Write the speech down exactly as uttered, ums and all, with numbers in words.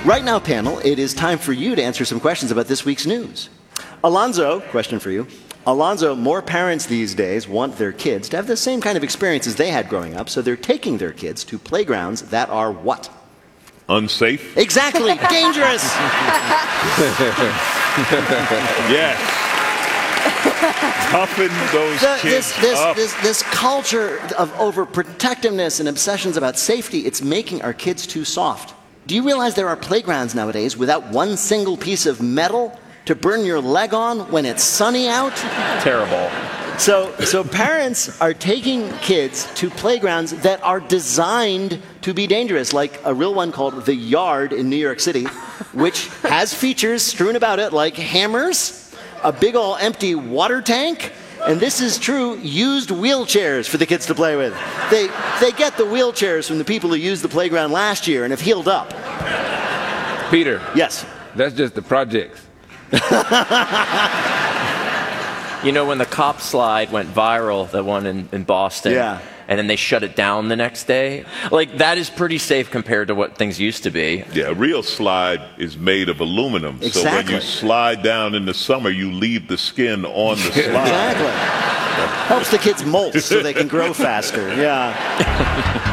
Right now, panel, it is time for you to answer some questions about this week's news. Alonzo, question for you. Alonzo, more parents these days want their kids to have the same kind of experiences they had growing up, so they're taking their kids to playgrounds that are what? Unsafe? Exactly. Dangerous. Yes. Toughen those The, kids this, this, up. this, this culture of overprotectiveness and obsessions about safety, it's making our kids too soft. Do you realize there are playgrounds nowadays without one single piece of metal to burn your leg on when it's sunny out? Terrible. So, so parents are taking kids to playgrounds that are designed to be dangerous, like a real one called The Yard in New York City, which has features strewn about it like hammers, a big ol' empty water tank, and this is true, used wheelchairs for the kids to play with. They, they get the wheelchairs from the people who used the playground last year and have healed up. Peter. Yes. That's just the projects. You know, when the cop slide went viral, the one in, in Boston, yeah. and then they shut it down the next day, like, that is pretty safe compared to what things used to be. Yeah, a real slide is made of aluminum. Exactly. So when you slide down in the summer, you leave the skin on the slide. Exactly. Helps the kids molt so they can grow faster. Yeah.